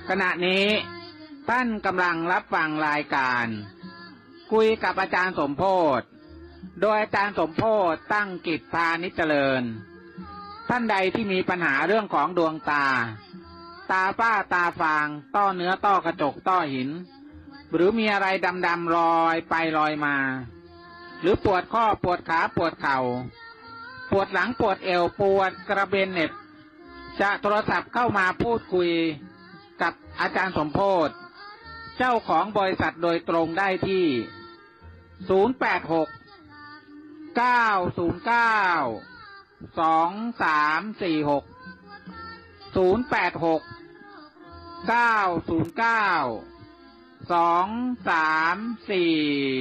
ขณะนี้ท่านกำลังรับฟังรายการคุยกับอาจารย์สมโพธิ์โดยอาจารย์สมโพธิ์ตั้งกิจพานิชเจริญท่านใดที่มีปัญหาเรื่องของดวงตาฝ้าตาฟางต้อเนื้อต้อกระจกต้อหินหรือมีอะไรดำๆลอยไปลอยมาหรือปวดข้อปวดขาปวดเข่าปวดหลังปวดเอวปวดกระเบนเหน็บจะโทรศัพท์เข้ามาพูดคุยกับอาจารย์สมโพธิ์เจ้าของบริษัทโดยตรงได้ที่086 909 2346 086 909 2346